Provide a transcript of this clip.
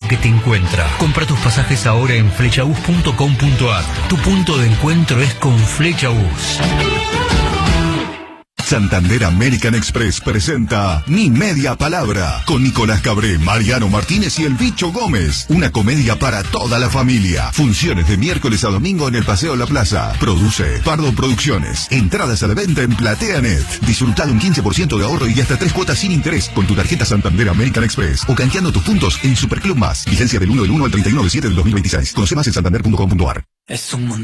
que te encuentra. Compra tus pasajes ahora en flechabus.com.ar. Tu punto de encuentro es con Flechabus. Santander American Express presenta Mi Media Palabra con Nicolás Cabré, Mariano Martínez y el Bicho Gómez. Una comedia para toda la familia. Funciones de miércoles a domingo en el Paseo La Plaza. Produce Pardo Producciones. Entradas a la venta en PlateaNet. Disfruta de un 15% de ahorro y hasta 3 cuotas sin interés con tu tarjeta Santander American Express o canjeando tus puntos en Superclub Más. Vigencia del 1 del 1 al 31 del 7 del 2026. Conoce más en santander.com.ar. Es un